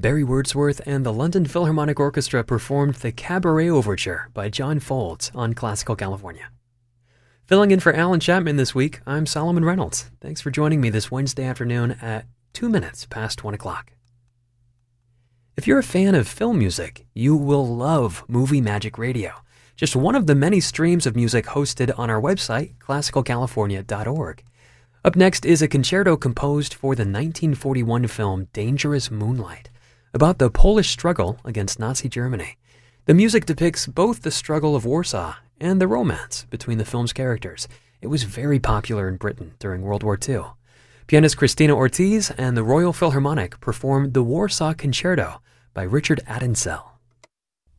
Barry Wordsworth and the London Philharmonic Orchestra performed the Cabaret Overture by John Folds on Classical California. Filling in for Alan Chapman this week, I'm Solomon Reynolds. Thanks for joining me this Wednesday afternoon at 2 minutes past 1 o'clock. If you're a fan of film music, you will love Movie Magic Radio, just one of the many streams of music hosted on our website, classicalcalifornia.org. Up next is a concerto composed for the 1941 film Dangerous Moonlight, about the Polish struggle against Nazi Germany. The music depicts both the struggle of Warsaw and the romance between the film's characters. It was very popular in Britain during World War II. Pianist Christina Ortiz and the Royal Philharmonic performed the Warsaw Concerto by Richard Addinsell.